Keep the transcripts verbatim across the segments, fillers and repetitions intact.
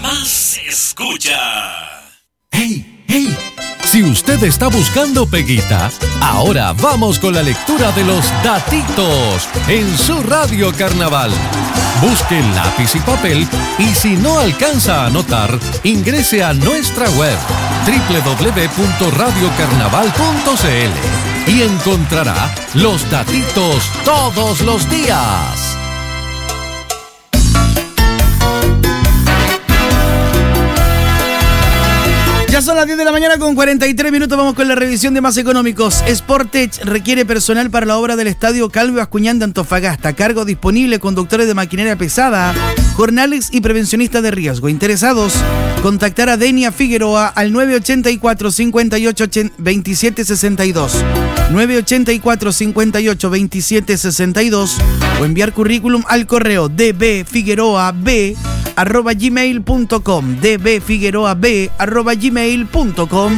más se escucha. ¡Hey, hey! Si usted está buscando peguita, ahora vamos con la lectura de los datitos en su Radio Carnaval. Busque lápiz y papel y si no alcanza a anotar, ingrese a nuestra web doble u doble u doble u punto radio carnaval punto c l y encontrará los datitos todos los días. Ya son las diez de la mañana con cuarenta y tres minutos, vamos con la revisión de más económicos. Sportech requiere personal para la obra del Estadio Calvo Bascuñán de Antofagasta. Cargo disponible, conductores de maquinaria pesada, jornales y prevencionistas de riesgo. Interesados, contactar a Denia Figueroa al nueve ochenta y cuatro, cincuenta y ocho, veintisiete sesenta y dos. nueve ochenta y cuatro, cincuenta y ocho, veintisiete sesenta y dos o enviar currículum al correo dbfigueroab arroba gmail punto com dbfigueroab arroba gmail punto com.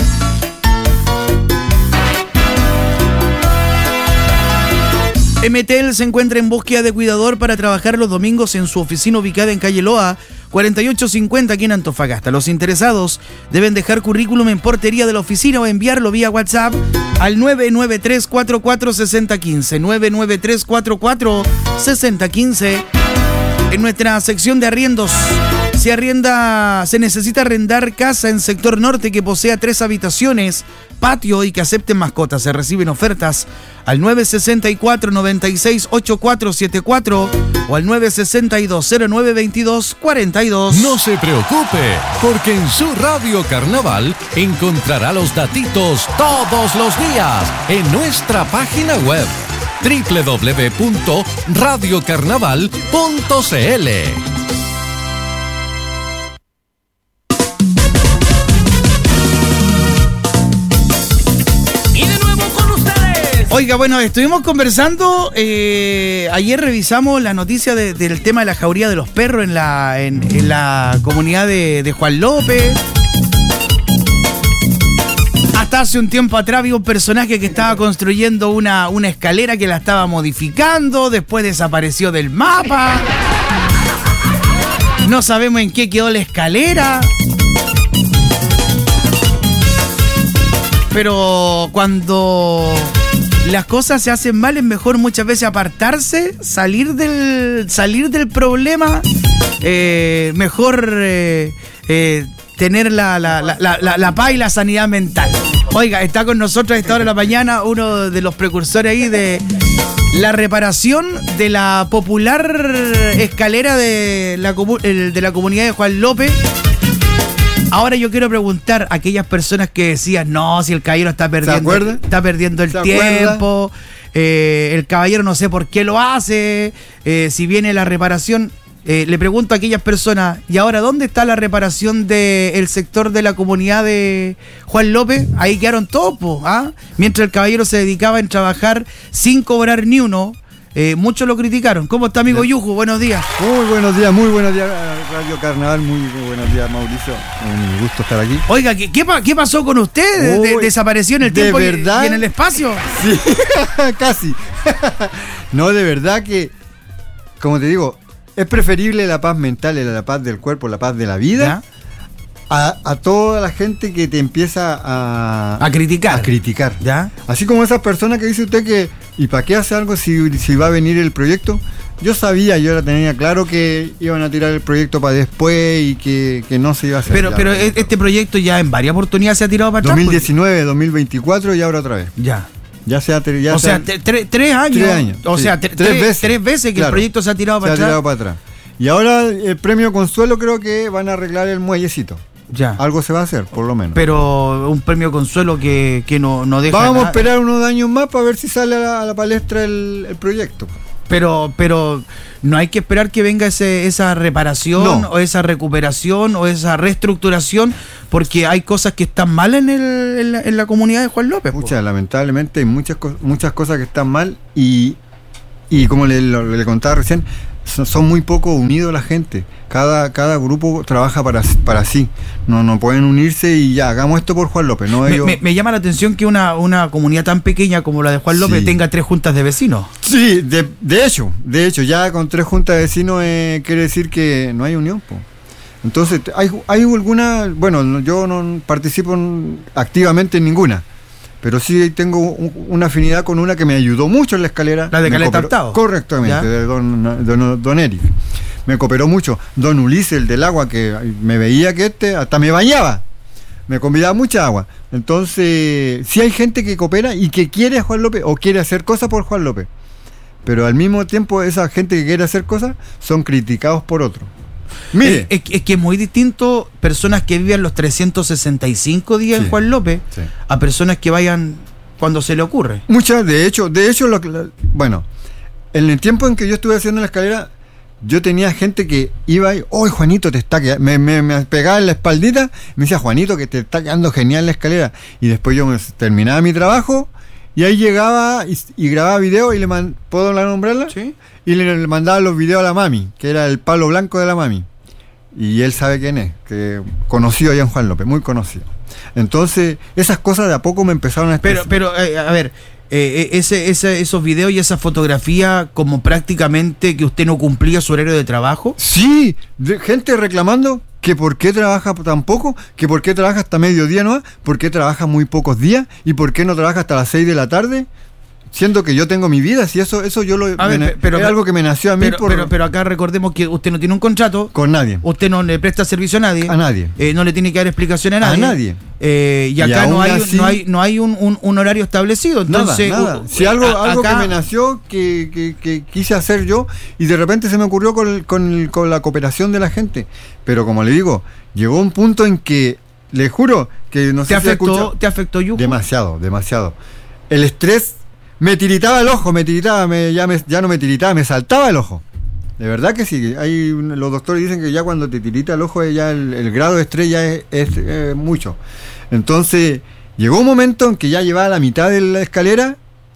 M T L se encuentra en búsqueda de cuidador para trabajar los domingos en su oficina ubicada en calle Loa cuarenta y ocho cincuenta aquí en Antofagasta. Los interesados deben dejar currículum en portería de la oficina o enviarlo vía WhatsApp al nueve nueve tres cuatro cuatro seis cero uno cinco nueve nueve tres cuatro cuatro seis cero uno cinco. En nuestra sección de arriendos, se arrienda, se necesita arrendar casa en sector norte que posea tres habitaciones, patio y que acepten mascotas. Se reciben ofertas al nueve sesenta y cuatro, noventa y seis, ochenta y cuatro setenta y cuatro o al nueve sesenta y dos, cero nueve veintidós, cuarenta y dos. No se preocupe, porque en su Radio Carnaval encontrará los datitos todos los días en nuestra página web doble u doble u doble u punto radio carnaval punto c l. Y de nuevo con ustedes. Oiga, bueno, estuvimos conversando, eh, ayer revisamos la noticia de, del tema de la jauría de los perros en la, en, en la comunidad de, de Juan López. Hasta hace un tiempo atrás había un personaje que estaba construyendo una, una escalera que la estaba modificando, después desapareció del mapa. No sabemos en qué quedó la escalera. Pero cuando las cosas se hacen mal es mejor muchas veces apartarse, salir del, salir del problema, eh, mejor eh, eh, tener la, la, la, la, la paz y la sanidad mental. Oiga, está con nosotros a esta hora de la mañana uno de los precursores ahí de la reparación de la popular escalera de la, de la comunidad de Juan López. Ahora yo quiero preguntar a aquellas personas que decían, no, si el caballero está perdiendo, está perdiendo el tiempo, eh, el caballero no sé por qué lo hace, eh, si viene la reparación. Eh, le pregunto a aquellas personas, ¿y ahora dónde está la reparación del sector de la comunidad de Juan López? Ahí quedaron todos, po, ¿ah? Mientras el caballero se dedicaba en trabajar sin cobrar ni uno, eh, muchos lo criticaron. ¿Cómo está, amigo Yuju? Buenos días. Muy buenos días, muy buenos días, Radio Carnaval, muy buenos días, Mauricio. Un gusto estar aquí. Oiga, ¿qué, qué, qué pasó con usted? Uy, de, ¿Desapareció en el ¿de tiempo verdad? Y, y en el espacio? Sí, casi. No, de verdad que, como te digo, es preferible la paz mental, la paz del cuerpo, la paz de la vida, a, a toda la gente que te empieza a, a criticar. A criticar. ¿Ya? Así como esas personas que dice usted que, ¿y para qué hace algo si, si va a venir el proyecto? Yo sabía, yo la tenía claro que iban a tirar el proyecto para después y que, que no se iba a hacer. Pero, pero este proyecto ya en varias oportunidades se ha tirado para atrás. dos mil diecinueve, dos mil veinticuatro y ahora otra vez. Ya. Ya sea, ya o sea, sea tre, tres años. Tres años. O sí. sea, tre, tres, tres veces. tres veces que claro, el proyecto se ha tirado para se atrás. Se ha tirado para atrás. Y ahora el premio Consuelo creo que van a arreglar el muellecito. Ya. Algo se va a hacer, por lo menos. Pero un premio Consuelo que, que no, no deja. Vamos nada. a esperar unos años más para ver si sale a la, a la palestra el, el proyecto. Pero, pero no hay que esperar que venga ese, esa reparación, no, o esa recuperación o esa reestructuración, porque hay cosas que están mal en, el, en, la, en la comunidad de Juan López. Muchas, po. lamentablemente hay muchas, muchas cosas que están mal y, y como le, le, le contaba recién, son, son muy poco unidos la gente. Cada, cada grupo trabaja para, para sí. No, no pueden unirse y ya, hagamos esto por Juan López. ¿no? Me, Ellos... me, me llama la atención que una, una comunidad tan pequeña como la de Juan López sí. tenga tres juntas de vecinos. Sí, de, de hecho, de hecho, ya con tres juntas de vecinos eh, quiere decir que no hay unión, po. Entonces, hay, hay alguna, bueno, yo no participo en, activamente en ninguna, pero sí tengo un, una afinidad con una que me ayudó mucho en la escalera. La de Me Caleta cooperó- Hurtado. Correctamente, ¿Ya? de don, don, don Eric. Me cooperó mucho. Don Ulises, el del agua, que me veía que este hasta me bañaba. Me convidaba mucha agua. Entonces, sí hay gente que coopera y que quiere a Juan López o quiere hacer cosas por Juan López. Pero al mismo tiempo, esa gente que quiere hacer cosas son criticados por otros. Mire. Es, es- es que es muy distinto personas que viven los trescientos sesenta y cinco días Sí. en Juan López Sí. a personas que vayan cuando se le ocurre. Muchas, de hecho, de hecho, lo, que- la- bueno, en el tiempo en que yo estuve haciendo la escalera, yo tenía gente que iba y, ¡oh, Juanito, te está quedando! Me, me, me pegaba en la espaldita, y me decía, Juanito, que te está quedando genial la escalera. Y después yo me, terminaba mi trabajo, y ahí llegaba y, y grababa video, y le man, ¿puedo nombrarla? Sí. Y le, le mandaba los videos a la mami, que era el palo blanco de la mami. Y él sabe quién es, que conocido allá en Juan López, muy conocido. Entonces, esas cosas de a poco me empezaron a Pero, expresar. pero eh, a ver, eh, ese, ese, esos videos y esa fotografía como prácticamente que usted no cumplía su horario de trabajo. Sí, de- gente reclamando que por qué trabaja tan poco, que por qué trabaja hasta mediodía nomás, por qué trabaja muy pocos días y por qué no trabaja hasta las seis de la tarde, siendo que yo tengo mi vida, si eso eso yo lo A ver, me- pe- pero- es algo que me nació a mí Pero, por, pero, pero acá recordemos que usted no tiene un contrato, con nadie, usted no le presta servicio a nadie, a nadie. eh, no le tiene que dar explicación a nadie. A nadie. Eh, y Y acá aún no hay, así- no hay, no hay un, un- un horario establecido. Entonces, nada, nada. u- Si algo, a- algo acá- que me nació, que, que, que quise hacer yo, y de repente se me ocurrió con, el- con, el- con la cooperación de la gente. Pero como le digo, llegó un punto en que, le juro, que no ¿Te sé si afectó, escucha- ¿Te afectó, Yuko? Demasiado, demasiado. El estrés me tiritaba el ojo, me tiritaba, me, ya, me- ya no me tiritaba, me saltaba el ojo. De verdad que sí. Hay, un- los doctores dicen que ya cuando te tirita el ojo, ya el, el grado de estrés ya es, es, eh, mucho. Entonces, llegó un momento en que ya llevaba la mitad de la escalera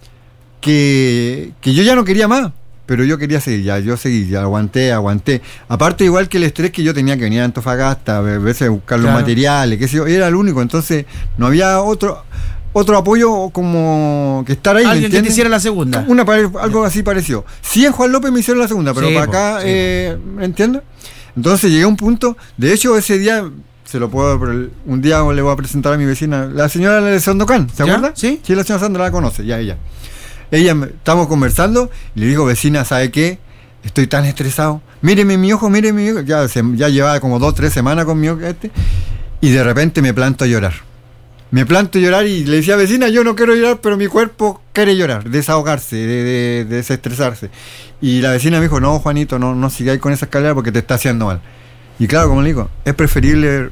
que, que yo ya no quería más. Pero yo quería seguir, ya, yo seguí, ya aguanté, aguanté. Aparte, igual que el estrés que yo tenía que venir a Antofagasta, a veces buscar los Claro. materiales, qué sé yo, era el único. Entonces, no había otro otro apoyo como que estar ahí. ¿me Alguien que te entiendes? hiciera la segunda. Una, pare- algo así pareció. Sí, en Juan López me hicieron la segunda, pero Sí, para po, acá, sí, eh, ¿me entiendes? Entonces llegué a un punto, de hecho ese día, se lo puedo, un día le voy a presentar a mi vecina, la señora de Sandocan, ¿se ¿Ya? acuerda? Sí. Sí, la señora Sandra la conoce, ya ella. Ella, me- estamos conversando, y le digo, vecina, ¿sabe qué? Estoy tan estresado. Míreme mi ojo, míreme mi ojo. Ya, se- ya llevaba como dos, tres semanas con mi ojo este, y de repente me planto a llorar. Me planto a llorar y le decía, vecina, yo no quiero llorar, pero mi cuerpo quiere llorar, desahogarse, de, de- de desestresarse. Y la vecina me dijo, no, Juanito, no, no sigáis con esa escalera porque te está haciendo mal. Y claro, como le digo, es preferible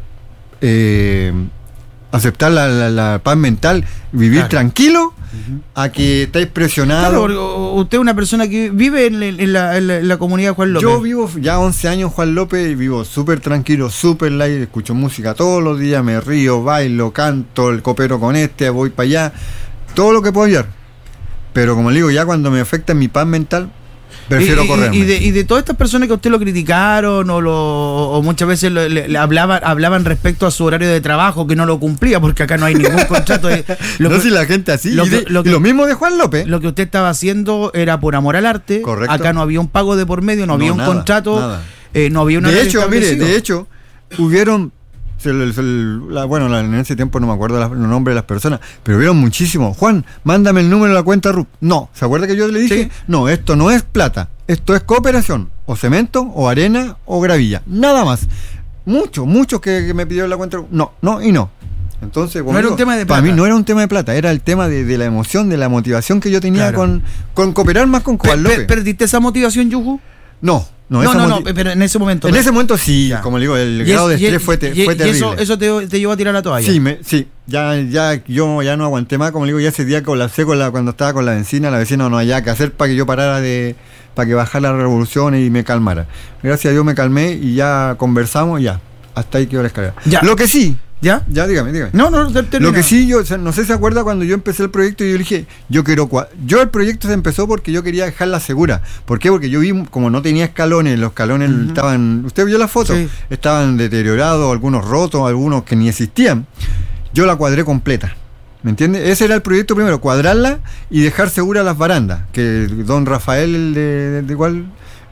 eh, aceptar la, la- la paz mental, vivir Claro. tranquilo, a que estáis presionados. Claro, porque usted es una persona que vive en, en la, en la- en la comunidad de Juan López. Yo vivo ya once años Juan López y vivo súper tranquilo, súper light, escucho música todos los días, me río, bailo, canto, el coopero con este, voy para allá, todo lo que puedo ayudar. Pero como le digo, ya cuando me afecta mi paz mental, prefiero y, y- correrme. Y de, y de todas estas personas que a usted lo criticaron o, lo, o muchas veces le, le- le hablaban, hablaban respecto a su horario de trabajo que no lo cumplía porque acá no hay ningún contrato. de- lo, no que, si la gente así, lo y, de- que- lo y que- lo mismo de Juan López. lo que usted estaba haciendo era por amor al arte. Correcto. Acá no había un pago de por medio, no, No, había un nada, contrato, nada. eh, no había una De hecho, mire, de hecho, hubieron, se- se- la- bueno, la- en ese tiempo no me acuerdo la- los nombres de las personas, pero hubieron muchísimos. Juan, mándame el número de la cuenta R U P. No, ¿se acuerda que yo le dije? Sí. No, esto no es plata, esto es cooperación, o cemento, o arena, o gravilla, nada más. Muchos, muchos que, que me pidieron la cuenta R U P. No, no y no. Entonces, como No era digo, un tema de para plata. mí no era un tema de plata, era el tema de, de la emoción, de la motivación que yo tenía Claro. con, con cooperar más con Juan López. ¿Perdiste esa motivación, Yuju? no, no, No, esa no, no, moti- pero en ese momento. En ese momento sí, Ya. como le digo, el Y grado es- de y- estrés fue, te- y- fue y terrible. eso, eso te, te llevó a tirar la toalla. Sí, me, sí, ya, ya yo ya no aguanté más, como le digo, ya ese día colapsé con la, cuando estaba con la vecina, la vecina no había que hacer para que yo parara de, para que bajara la revolución y me calmara. Gracias a Dios me calmé y ya conversamos y ya, hasta ahí quedó la escalera. Ya. Lo que sí, ¿Ya? ya dígame, dígame. No, no, ter- termina. Lo que sí, yo o sea, no sé si se acuerda cuando yo empecé el proyecto y yo dije, yo quiero cua- yo el proyecto se empezó porque yo quería dejarla segura. ¿Por qué? Porque yo vi como no tenía escalones, los escalones Ujú. estaban, usted vio la foto, Sí. estaban deteriorados, algunos rotos, algunos que ni existían. Yo la cuadré completa. ¿Me entiende? Ese era el proyecto primero, cuadrarla y dejar seguras las barandas, que don Rafael el de, de igual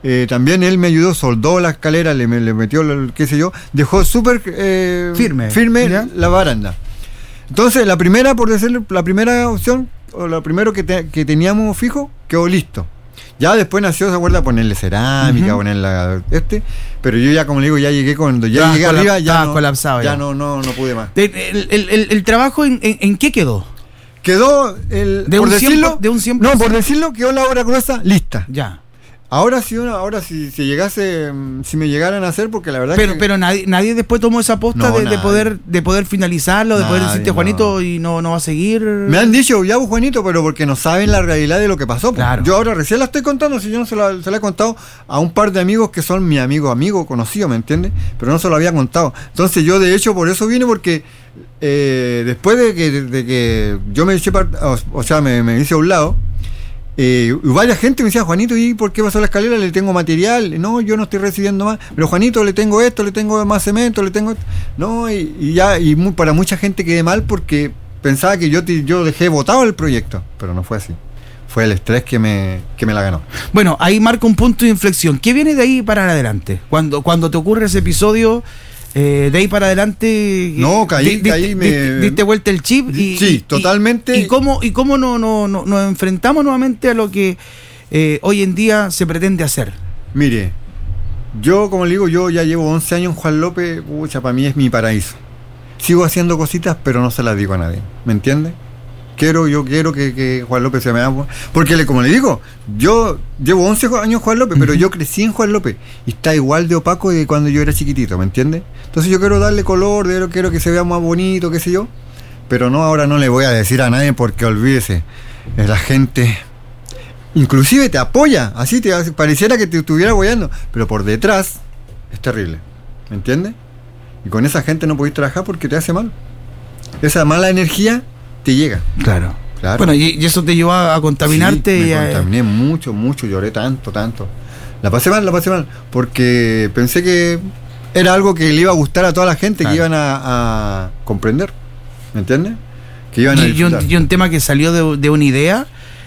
Eh, también él me ayudó, soldó la escalera, le, le metió, el, qué sé yo, dejó súper eh, firme, firme ¿ya? la baranda. Entonces, la primera, por decirlo, la primera opción, o lo primero que, te, que teníamos fijo, quedó listo. Ya después nació, se acuerda, ponerle cerámica, uh-huh. ponerle este, pero yo ya, como le digo, ya llegué cuando ya Estaba llegué colap- arriba, ya, no, colapsado ya, ya. no, no, no pude más. El, el, el, el trabajo, en, en, ¿en qué quedó? Quedó, el, de, por un decirlo, cien, de un cien por ciento. no, por decirlo, quedó la obra gruesa lista. Ya. Ahora sí, ahora si, si llegase, si me llegaran a hacer, porque la verdad pero, que... Pero nadie, nadie después tomó esa posta no, de, de poder de poder finalizarlo, de nadie, poder decirte, Juanito, no. y no, no va a seguir. Me han dicho, ya vos, Juanito, pero porque no saben la realidad de lo que pasó. Claro. Yo ahora recién la estoy contando, si yo no se la, se la he contado a un par de amigos que son mi amigo, amigo, conocido, ¿me entiendes? Pero no se lo había contado. Entonces yo, de hecho, por eso vine, porque eh, después de que, de, de que yo me eché, o, o sea, me, me hice a un lado, Eh, varias gente me decía, Juanito, ¿y por qué pasó la escalera? Le tengo material. No, yo no estoy recibiendo más. Pero Juanito, le tengo esto, le tengo más cemento, le tengo esto. No, y, y ya, y muy, para mucha gente quedé mal porque pensaba que yo, yo dejé botado el proyecto. Pero no fue así. Fue el estrés que me, que me la ganó. Bueno, ahí marca un punto de inflexión. ¿Qué viene de ahí para adelante? Cuando, cuando te ocurre ese episodio, eh, de ahí para adelante... No, caí, di, caí, diste, me... diste, diste vuelta el chip y... Sí, y, totalmente. ¿Y, y cómo, y cómo no, no, no, nos enfrentamos nuevamente a lo que eh, hoy en día se pretende hacer? Mire, yo, como le digo, yo ya llevo once años en Juan López. Pucha, para mí es mi paraíso. Sigo haciendo cositas, pero no se las digo a nadie. ¿Me entiende? Quiero, yo quiero que, que Juan López se me haga... Porque, le, como le digo, yo llevo once años en Juan López, pero yo crecí en Juan López y está igual de opaco de cuando yo era chiquitito, ¿me entiendes? Entonces yo quiero darle color, quiero, quiero que se vea más bonito, qué sé yo. Pero no, ahora no le voy a decir a nadie porque olvídese, la gente... Inclusive te apoya, así te pareciera que te estuviera apoyando, pero por detrás es terrible, ¿me entiendes? Y con esa gente no podés trabajar porque te hace mal. Esa mala energía te llega. Claro. Claro. Bueno, y, y eso te llevó a, a contaminarte. Sí, me y a, contaminé mucho, mucho, lloré tanto, tanto. La pasé mal, la pasé mal, porque pensé que era algo que le iba a gustar a toda la gente, claro, que iban a, a comprender, ¿me entiendes? Que iban a y, y, un, y un tema que salió de, de una idea,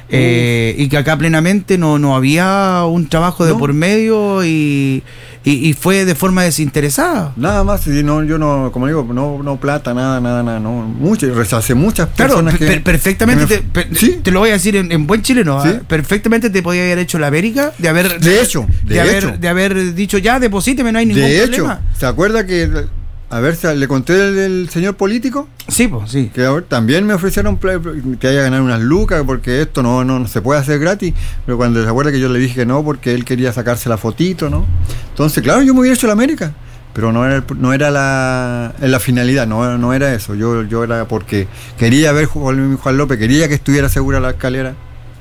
eh, y que acá plenamente no, no había un trabajo de no. por medio y, y, y fue de forma desinteresada. Nada más, y no, yo no, como digo, no, no plata, nada, nada, nada, no, mucho, rechacé muchas claro, personas per, que... perfectamente, que me, te, per, ¿sí? te lo voy a decir en, en buen chileno, ¿sí? ¿eh? Perfectamente te podía haber hecho la América, de haber... De hecho, de, de, hecho. Haber, de haber dicho ya, deposíteme, no hay ningún de problema. De hecho, ¿se acuerda que... A ver, ¿le conté del, del señor político? Sí, pues, sí. Que ver, también me ofrecieron que haya ganar unas lucas, porque esto no, no, no se puede hacer gratis. Pero cuando se acuerda que yo le dije que no, porque él quería sacarse la fotito, ¿no? Entonces, claro, yo me hubiera hecho la América, pero no era, no era la, la finalidad, no, no era eso. Yo, yo era porque quería ver Juan, Juan López, quería que estuviera segura la escalera.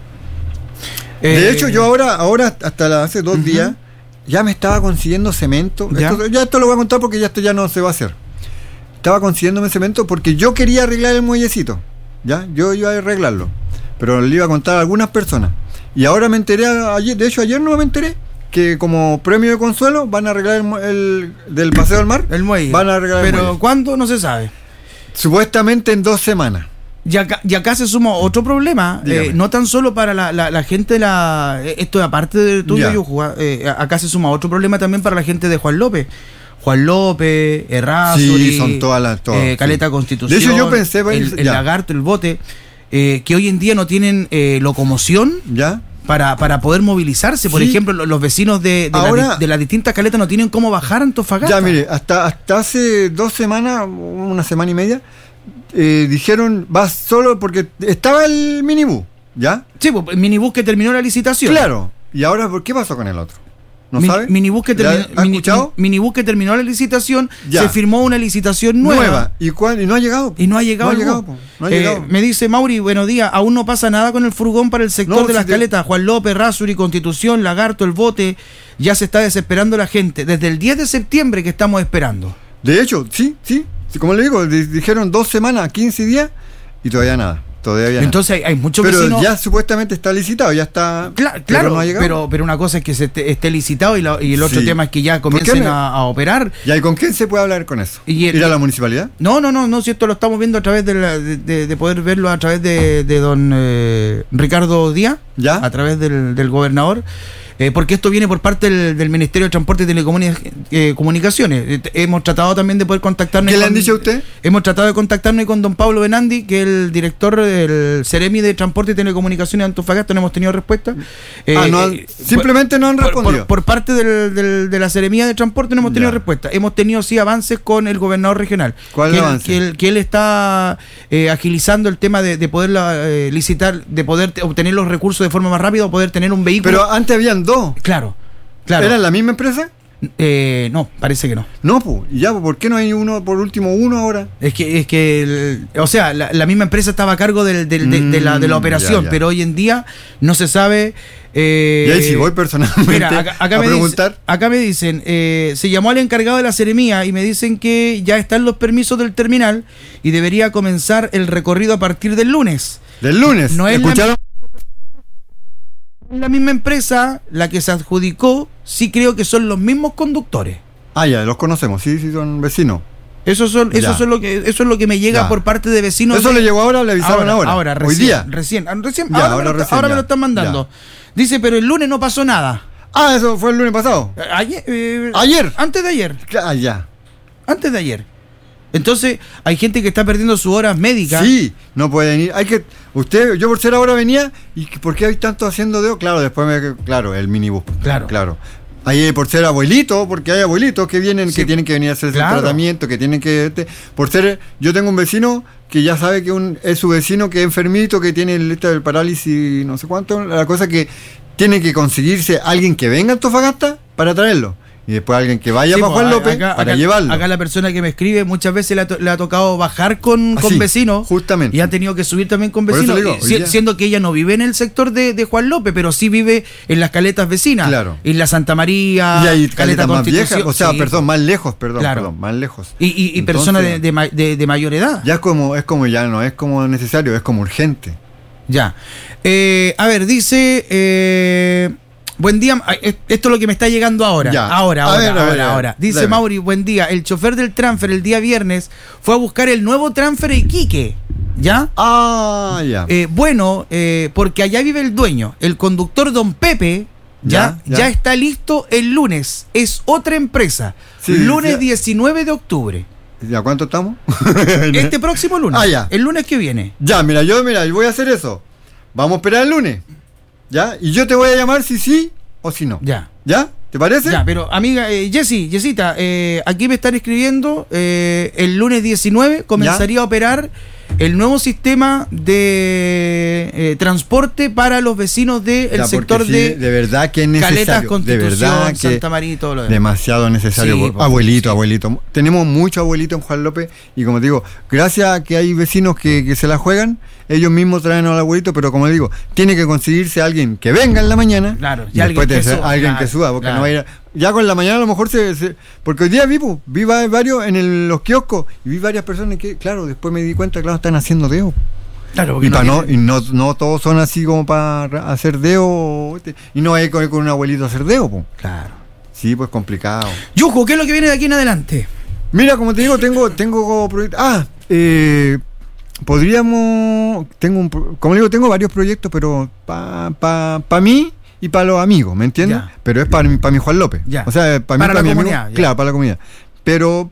Eh, de hecho, yo ahora, ahora hasta la, hace dos uh-huh. días, ya me estaba consiguiendo cemento. ¿Ya? Esto, ya esto lo voy a contar porque ya esto ya no se va a hacer. Estaba consiguiéndome cemento porque yo quería arreglar el muellecito. ¿Ya? Yo iba a arreglarlo. Pero le iba a contar a algunas personas. Y ahora me enteré, ayer, de hecho ayer no me enteré, que como premio de consuelo van a arreglar el, el del Paseo del Mar. El muelle. Van a arreglar Pero el muelle. ¿cuándo? No se sabe. Supuestamente en dos semanas. Y acá, y acá se suma otro problema, eh, no tan solo para la, la, la gente de la... Esto es aparte de tuyo, yo jugaba, eh, acá se suma otro problema también para la gente de Juan López. Juan López, Errázuriz, sí, son todas las, todas, eh, Caleta sí. Constitución, de hecho yo pensé, el, el Lagarto, el Bote, eh, que hoy en día no tienen eh, locomoción ya para, para poder movilizarse. Por sí. ejemplo, los vecinos de, de, Ahora, la, de las distintas caletas no tienen cómo bajar a Antofagasta. Ya, mire, hasta, hasta hace dos semanas, una semana y media, Eh, dijeron, vas solo porque estaba el minibús, ¿ya? Sí, pues, el minibús que terminó la licitación. Claro. ¿Y ahora por qué pasó con el otro? ¿No Min, sabe? Minibús que, termi mini, minibús que terminó la licitación, ya. Se firmó una licitación nueva. nueva. ¿Y, cuál, ¿Y no ha llegado? Y no ha llegado. No ha llegado, no ha eh, llegado. Me dice Mauri, buenos días, aún no pasa nada con el furgón para el sector no, de si las te... caletas. Juan López, Errázuriz, Constitución, Lagarto, el Bote. Ya se está desesperando la gente. Desde el diez de septiembre que estamos esperando. De hecho, sí, sí. Como le digo, dijeron dos semanas, quince días y todavía nada. Todavía Entonces nada. hay, hay muchos pero vecinos... ya supuestamente está licitado, ya está... Cla claro, pero, no pero, pero una cosa es que se esté, esté licitado y, la, y el otro sí. tema es que ya comiencen me... a, a operar. ¿Y ahí con quién se puede hablar con eso? Y el, ¿Ir a la municipalidad? No, no, no, no, si esto lo estamos viendo a través de, la, de, de, de poder verlo a través de, de don eh, Ricardo Díaz, ¿ya? A través del, del gobernador. eh, porque esto viene por parte del, del Ministerio de Transporte y Telecomunicaciones. Eh, hemos tratado también de poder contactarnos. ¿Qué con, le han dicho a usted? Hemos tratado de contactarnos con don Pablo Benandi, que es el director del Ceremi de Transporte y Telecomunicaciones de Antofagasta. No hemos tenido respuesta. Eh, ah, no, eh, simplemente por, no han respondido. Por, por parte del, del, de la Seremía de Transporte no hemos tenido ya. respuesta. Hemos tenido sí avances con el gobernador regional. ¿Cuál que avance? Él, que, él, que él está eh, agilizando el tema de, de poder eh, licitar, de poder te, obtener los recursos de forma más rápida o poder tener un vehículo. Pero antes habían dos. Claro, claro. ¿Eran la misma empresa? Eh, no, parece que no. No, pues, ya, ¿por qué no hay uno, por último, uno ahora? Es que, es que el, o sea, la, la misma empresa estaba a cargo del, del, de, de, la, de la operación, ya, ya. pero hoy en día no se sabe. Eh, Y ahí sí voy personalmente mira, acá, acá a me preguntar. Dice, acá me dicen, eh, se llamó al encargado de la Seremía y me dicen que ya están los permisos del terminal y debería comenzar el recorrido a partir del lunes. Del lunes. No es la- ¿Escucharon? La misma empresa, la que se adjudicó, sí creo que son los mismos conductores. Ah, ya, los conocemos, sí, sí, son vecinos. Eso son, eso Ya. son lo que, eso es lo que me llega Ya. por parte de vecinos. ¿Eso de- le llegó ahora, le avisaron ahora? Ahora, recién, Hoy día. Recién, ah, recién, Ya, ahora, ahora me, lo, recién, ahora ya. me lo están mandando. Dice, pero el lunes no pasó nada. Ah, eso fue el lunes pasado. Eh, Ayer. eh, Ayer. Antes de ayer. Ah, ya. Antes de ayer. Entonces, hay gente que está perdiendo sus horas médicas. Sí, no pueden ir. Hay que. Usted, yo por ser ahora venía, ¿y por qué hay tanto haciendo dedo? Claro, después me. Claro, el minibús. Claro. Claro. Ahí por ser abuelito, porque hay abuelitos que vienen, Sí. que tienen que venir a hacerse Claro. el tratamiento, que tienen que. Este, por ser. Yo tengo un vecino que ya sabe que un, es su vecino que es enfermito, que tiene el, este, el parálisis, no sé cuánto. La cosa que tiene que conseguirse alguien que venga a Antofagasta para traerlo. Y después alguien que vaya Sí, para po, Juan a- López acá- para acá- llevarlo. Acá la persona que me escribe muchas veces le ha, to- le ha tocado bajar con, con Así, vecinos. justamente. Y ha tenido que subir también con Por eso vecinos. le digo, y si- hoy día- siendo que ella no vive en el sector de, de Juan López, pero sí vive en las caletas vecinas. Claro. Isla Santa María, Y hay Caleta caletas más Constitución. viejas, o sea, Sí, perdón, más lejos, perdón, Claro. perdón, más lejos. Y, y, y Entonces, personas de, de ma- de- de mayor edad. Ya es como, es como ya no es como necesario, es como urgente. Ya. Eh, a ver, dice. eh, buen día. Ay, es- Esto es lo que me está llegando ahora. Ya. Ahora, A ahora, ver, a ahora, ver, a ver. ahora. Dice Dale. Mauri, buen día. El chofer del transfer el día viernes fue a buscar el nuevo transfer a Iquique. ¿Ya? Ah, ya. Eh, bueno, eh, porque allá vive el dueño. El conductor Don Pepe. Ya, Ya, ya, ya. está listo el lunes. Es otra empresa. Sí, lunes ya. diecinueve de octubre. ¿Ya cuánto estamos? Este próximo lunes. Ah, ya. El lunes que viene. Ya, mira, yo mira, yo voy a hacer eso. Vamos a esperar el lunes. ¿Ya? Y yo te voy a llamar si sí o si no. Ya. ¿Ya? ¿Te parece? Ya, pero amiga, eh, Jessy, Jessita, eh, aquí me están escribiendo, eh, el lunes diecinueve comenzaría a operar el nuevo sistema de eh, transporte para los vecinos del Ya, porque sector sí, de, de verdad que es necesario. Caletas, de Constitución, verdad que Santa María y todo lo demás. demasiado necesario. Sí, por- po, abuelito, sí. abuelito. Tenemos muchos abuelitos en Juan López y como te digo, gracias a que hay vecinos que, que se la juegan, ellos mismos traen al abuelito, pero como le digo, tiene que conseguirse alguien que venga en la mañana Claro, y, y alguien después de que ser suba, alguien claro, que suba, porque claro. no va a ir a- ya con la mañana a lo mejor se, se- porque hoy día vi, po, vi va- varios en el- los kioscos y vi varias personas que, claro, después me di cuenta, claro, están haciendo dedo. Claro, porque Y, no pa' no, tiene- y no, no todos son así como para hacer deo. este, Y no hay que ir con un abuelito a hacer deo, po. Claro. Sí, pues complicado. Yujo, ¿qué es lo que viene de aquí en adelante? Mira, como te digo, tengo, tengo proyectos. Ah, eh, podríamos. Tengo un, pro- como le digo, tengo varios proyectos, pero para pa, pa mí y para los amigos, ¿me entiendes? Ya. Pero es para mi, pa mi Juan López. Ya. O sea, para mí, Para para la mi amigo. comunidad, ya. Claro, para la comunidad. Pero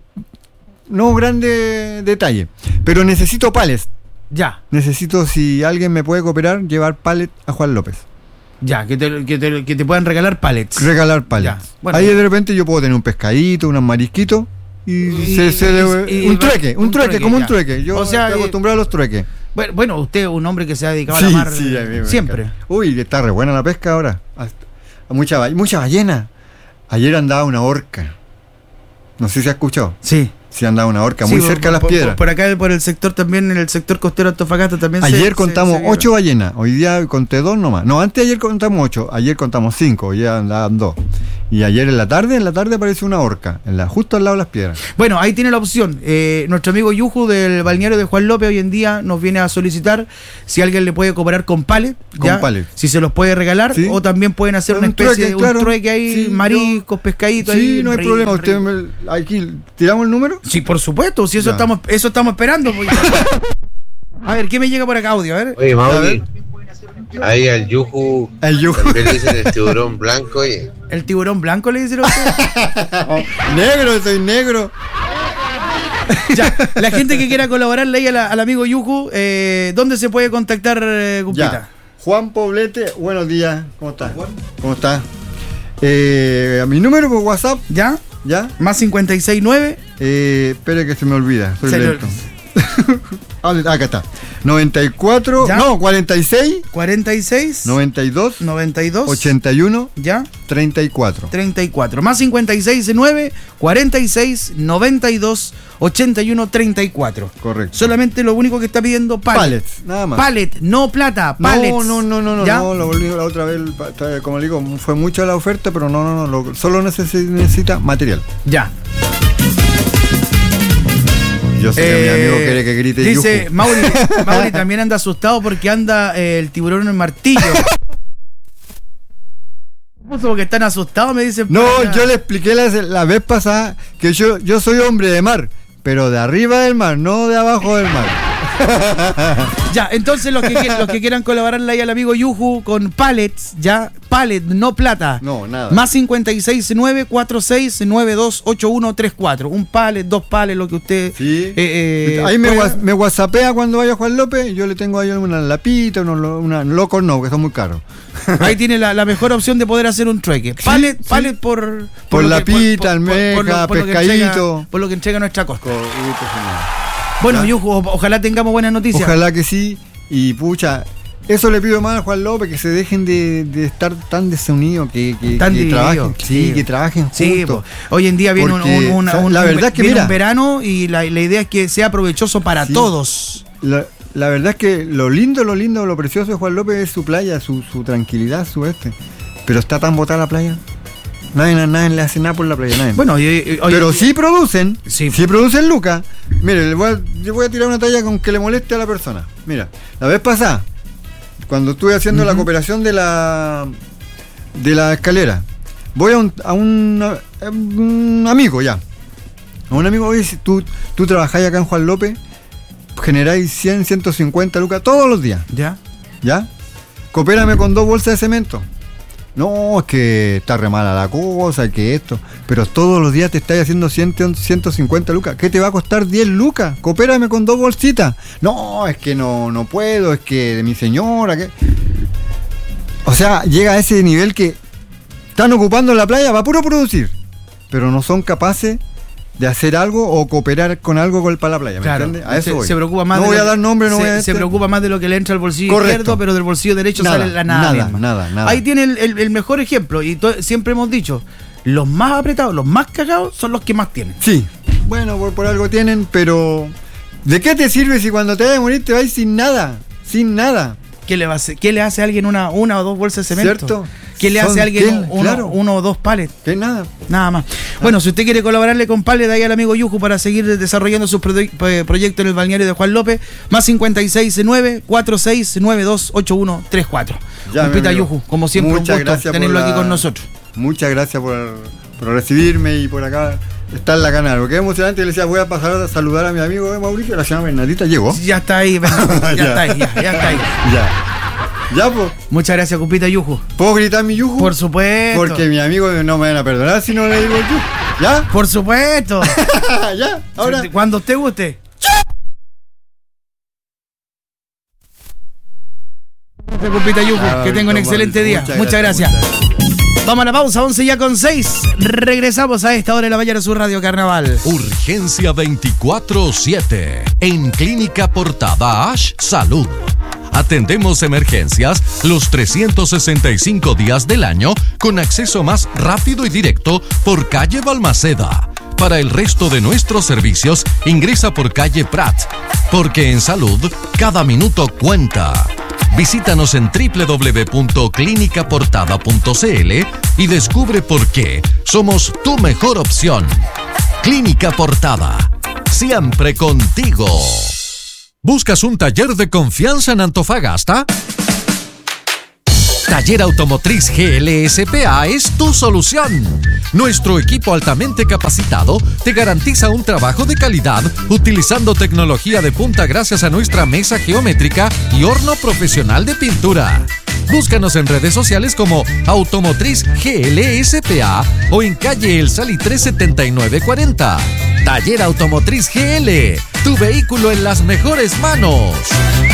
no grande detalle. Pero necesito pallets. Ya, Necesito, si alguien me puede cooperar, llevar pallet a Juan López. ya, que te, que te, que te puedan regalar pallets. Regalar pallets. Ya, bueno. Ahí de repente yo puedo tener un pescadito, unos marisquitos y, Y- se, se le- y- y- un trueque, un, un trueque, trueque, como un ya. trueque. Yo O sea, estoy eh, acostumbrado a los trueques. Bueno, bueno, usted es un hombre que se ha dedicado a Sí, la mar sí, a mí me siempre. encanta. Uy, está re buena la pesca ahora. Hasta- mucha, ba- mucha ballena. Ayer andaba una orca. No sé si ha escuchado. Sí. Sí, andaba una orca, Sí, muy por- cerca de las por, piedras. Por, por acá, por el sector también, en el sector costero de Antofagasta también. se- Ayer se- contamos se vieron. ocho ballenas, hoy día conté dos nomás. No, antes de ayer contamos ocho, ayer contamos cinco, hoy ya andaban dos. Y ayer en la tarde, en la tarde apareció una orca, en la, justo al lado de las piedras. Bueno, ahí tiene la opción. Eh, nuestro amigo Yuju del balneario de Juan López hoy en día nos viene a solicitar si alguien le puede cooperar con pallet, Con ¿ya? pallet. Si se los puede regalar, Sí. o también pueden hacer Un una especie trueque, de un claro. trueque ahí, Sí, mariscos, pescaditos ahí. Sí, no hay ri- problema. ri- Usted me- aquí, ¿tiramos el número? Sí, por supuesto, si eso Ya. estamos, eso estamos esperando. Pues. A ver, ¿qué me llega por acá, audio? A ver. Oye, A Mauri, ver. Ahí al yuju. El yuju. También le dicen el tiburón blanco y. ¿El tiburón blanco le dicen a usted? Negro, soy negro. Ya, la gente que quiera colaborarle ahí a la- al amigo Yuju, eh, ¿dónde se puede contactar, eh, Cumpita? Ya. Juan Poblete, buenos días. ¿Cómo estás? ¿Cómo estás? Eh, a mi número por WhatsApp, ¿Ya? ¿ya? Más cincuenta y seis nueve. Eh, espere que se me olvida, soy Se le- lento. Ah, acá está. noventa y cuatro, ¿Ya? no, cuarenta y seis, cuarenta y seis. noventa y dos, noventa y dos. ochenta y uno, ¿Ya? treinta y cuatro. treinta y cuatro. Más cincuenta y seis nueve, cuarenta y seis, noventa y dos, ochenta y uno, treinta y cuatro. Correcto. Solamente lo único que está pidiendo pallet. Pallets, nada más. Pallet, no plata, pallets. No, no, no, no, no, ¿Ya? no, lo volví la otra vez, pa- como le digo, fue mucha la oferta, pero no, no, no, lo- solo necesi- necesita material. Ya. Yo sé que mi amigo quiere que grite Dice yuju. Mauri, Mauri también anda asustado porque anda eh, el tiburón en el martillo. Puso porque están asustados, me dicen. No, para- yo le expliqué la, la vez pasada que yo, yo soy hombre de mar, pero de arriba del mar, no de abajo del mar. Ya, entonces los que, quieran, los que quieran colaborarle ahí al amigo Yuju con pallets, ya, pallet, no plata. No, nada. Más cincuenta y seis nueve, cuarenta y seis, noventa y dos, ochenta y uno treinta y cuatro. Un pallet, dos pallets, lo que usted. Sí. eh, eh, Ahí me, pueda. whats- me whatsappea cuando vaya Juan López y yo le tengo ahí una lapita, unos lo- una locos no, que son muy caros. Ahí tiene la, la mejor opción de poder hacer un trueque. Pallet, sí. pallet por. Por lo lapita, lo- almeja, lo que pescadito. entrega- por lo que entrega nuestra costa. Co- uy, qué genial. Bueno, ¿Ya? Yuju, o- ojalá tengamos buenas noticias. Ojalá que sí. Y pucha, eso le pido más a Juan López, que se dejen de, de estar tan desunidos, que, que, Tan que divididos, trabajen, sí, sí. que trabajen Sí, juntos. po. Hoy en día viene un, Porque, un- una- o sea, un- la un- verdad es que viene mira, un verano y la, la idea es que sea provechoso para Sí. todos. La, la verdad es que lo lindo, lo lindo, lo precioso de Juan López es su playa, su, su tranquilidad, su este. Pero está tan botada la playa. Nadie, nadie le hace nada por la playa, nadie. Bueno, y- y- hoy- Pero sí producen, Sí. sí, producen lucas. Mire, le voy a, yo voy a tirar una talla con que le moleste a la persona. Mira, la vez pasada, cuando estuve haciendo la cooperación de la de la escalera, voy a un, a un, a un amigo ya. A un amigo, oye, si tú, tú trabajáis acá en Juan López, generáis cien, ciento cincuenta lucas todos los días, ¿Ya? ¿ya? Coopérame con dos bolsas de cemento. No, es que está re mala la cosa, que esto. Pero todos los días te estáis haciendo cien, ciento cincuenta lucas. ¿Qué te va a costar diez lucas? Coopérame con dos bolsitas. No, es que no, no puedo, es que de mi señora. Que... O sea, llega a ese nivel que están ocupando la playa para puro producir. Pero no son capaces de hacer algo o cooperar con algo con el para la playa. ¿Me Claro. entiendes? A eso se, voy. se preocupa más no de voy lo a que- dar nombre, no se, voy a se este- preocupa más de lo que le entra al bolsillo Correcto. izquierdo, pero del bolsillo derecho Nada, sale la nada. nada, misma. nada, nada. Ahí tiene el, el- el mejor ejemplo. Y to- siempre hemos dicho: los más apretados, los más cagados son los que más tienen. Sí, bueno, por, por algo tienen, pero ¿de qué te sirve si cuando te vayas a morir te vas sin nada? Sin nada. ¿Qué le, va a hacer- qué le hace a alguien una, una o dos bolsas de cemento? ¿Cierto? ¿Qué le Son- hace a alguien ¿qué? uno, Claro. uno o dos pallets? Que nada. Nada más. Bueno, si usted quiere colaborarle con Pallet ahí al amigo Yuju para seguir desarrollando sus proye- eh, proyectos en el balneario de Juan López, más cincuenta y seis nueve, cuarenta y seis, noventa y dos, ochenta y uno treinta y cuatro. Ya, mi Compita amigo. Yuju, como siempre, Muchas un gusto gracias tenerlo por aquí la- con nosotros. Muchas gracias por, por recibirme y por acá estar en la canal. Porque es emocionante. Yo le decía, voy a pasar a saludar a mi amigo Mauricio, la señora Bernadita llegó. Ya está ahí, Bernardo, ya, Ya. está ahí, ya, ya está ahí. Ya. Ya, pues. Muchas gracias, Compita Yuju. ¿Puedo gritar mi yuju? Por supuesto. Porque mi amigo no me van a perdonar si no le digo yuju. ¿Ya? Por supuesto. ¿Ya? Ahora. Cuando usted guste. Gracias, Compita Yuju. Ah, Que tenga un Mauricio, excelente día. muchas Muchas gracias, gracias. Vamos a la pausa, once ya con seis. Regresamos a esta hora de la mañana a su Radio Carnaval. Urgencia veinticuatro siete. En Clínica Portada Ash Salud. Atendemos emergencias los trescientos sesenta y cinco días del año con acceso más rápido y directo por calle Balmaceda. Para el resto de nuestros servicios, ingresa por calle Prat, porque en salud, cada minuto cuenta. Visítanos en doble u doble u doble u punto clínica portada punto c l y descubre por qué somos tu mejor opción. Clínica Portada, siempre contigo. ¿Buscas un taller de confianza en Antofagasta? Taller Automotriz G L S P A es tu solución. Nuestro equipo altamente capacitado te garantiza un trabajo de calidad utilizando tecnología de punta gracias a nuestra mesa geométrica y horno profesional de pintura. Búscanos en redes sociales como Automotriz G L S P A o en calle El Salitre setenta y nueve cuarenta. Taller Automotriz G L, tu vehículo en las mejores manos.